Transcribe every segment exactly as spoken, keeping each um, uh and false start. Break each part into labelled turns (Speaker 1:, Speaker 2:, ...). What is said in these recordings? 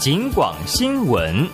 Speaker 1: 警广新闻。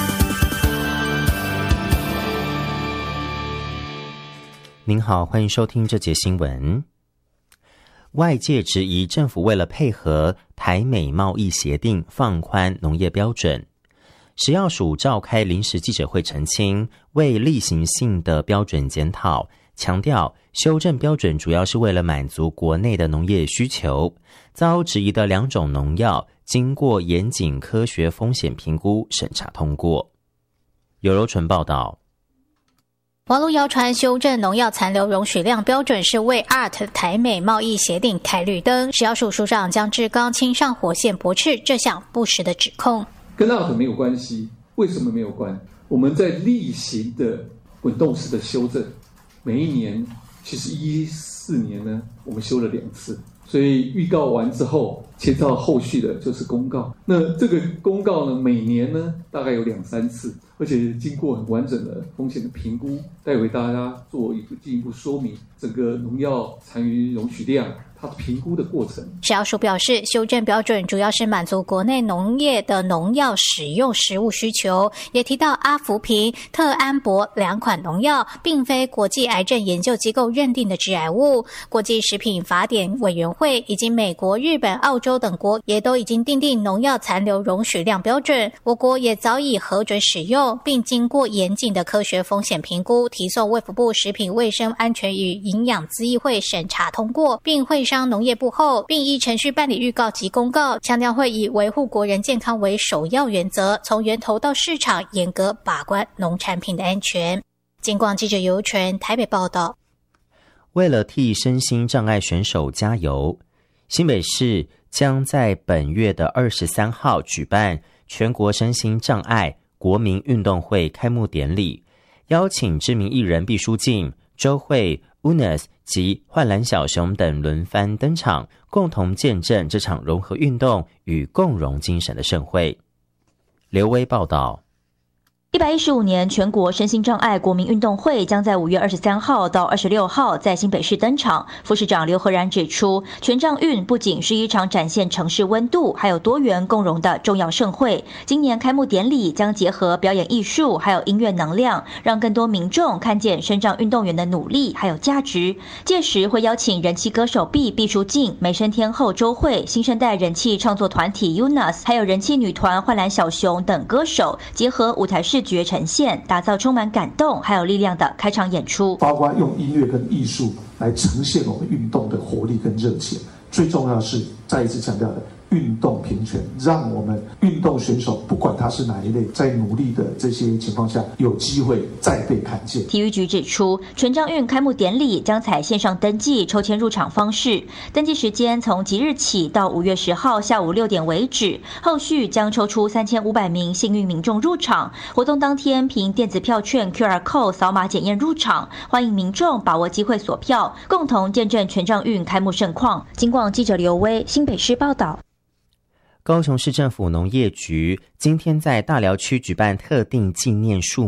Speaker 2: 您好，欢迎收听这节新闻。外界质疑政府为了配合台美贸易协定放宽农业标准，食药署召开临时记者会澄清，为例行性的标准检讨，强调修正标准主要是为了满足国内的农业需求。遭质疑的两种农药经过严谨科学风险评估审查通过。尤柔纯报道。
Speaker 3: 网络谣传修正农药残留容许量标准是为 A R T 台美贸易协定开绿灯，食药署署长江志刚亲上火线驳斥这项不实的指控。
Speaker 4: 跟 A R T 没有关系，为什么没有关？我们在例行的滚动式的修正，每一年其实一四年呢，我们修了两次。所以预告完之后，牵到后续的就是公告。那这个公告呢，每年呢大概有两三次，而且经过很完整的风险的评估，带为大家做一个进一步说明整个农药残余容许量它的评估的过程。
Speaker 3: 食药署表示，修正标准主要是满足国内农业的农药使用食物需求，也提到阿福平、特安博两款农药并非国际癌症研究机构认定的致癌物。国际食品法典委员会以及美国、日本、澳洲等国也都已经订定农药残留容许量标准，我国也早已核准使用，并经过严谨的科学风险评估，提送卫福部食品卫生安全与营养咨议会审查通过，并会上农业部后，并依程序办理预告及公告，强调会以维护国人健康为首要原则，从源头到市场严格把关农产品的安全。警广记者尤纯台北报道。
Speaker 2: 为了替身心障碍选手加油，新北市将在本月的二十三号举办全国身心障碍国民运动会开幕典礼，邀请知名艺人毕书尽、周慧、U N E S 及幻蓝小熊等轮番登场，共同见证这场融合运动与共融精神的盛会。刘威报道。
Speaker 5: 一百一十五年全国身心障碍国民运动会将在五月二十三号到二十六号在新北市登场。副市长刘和然指出，全障运不仅是一场展现城市温度还有多元共融的重要盛会，今年开幕典礼将结合表演艺术还有音乐能量，让更多民众看见身障运动员的努力还有价值。届时会邀请人气歌手毕毕书尽、美声天后周慧、新生代人气创作团体 U N E S 还有人气女团幻蓝小熊等歌手，结合舞台视觉呈现，打造充满感动还有力量的开场演出，
Speaker 6: 包括用音乐跟艺术来呈现我们运动的活力跟热情。最重要的是再一次强调的运动平权，让我们运动选手不管他是哪一类，在努力的这些情况下有机会再被看见。
Speaker 5: 体育局指出，全障运开幕典礼将采线上登记抽签入场方式，登记时间从即日起到五月十号下午六点为止，后续将抽出三千五百名幸运民众入场。活动当天凭电子票券 Q R code 扫码检验入场，欢迎民众把握机会锁票，共同见证全障运开幕盛况。警广记者刘威新北市报道。
Speaker 2: 高雄市政府农业局今天在大寮区举办特定纪念树